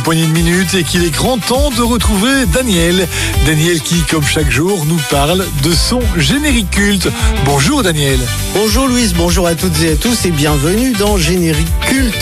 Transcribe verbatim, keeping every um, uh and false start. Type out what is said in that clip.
Poignée de minutes et qu'il est grand temps de retrouver Daniel. Daniel qui, comme chaque jour, nous parle de son générique culte. Bonjour Daniel. Bonjour Louise, bonjour à toutes et à tous et bienvenue dans Générique Culte.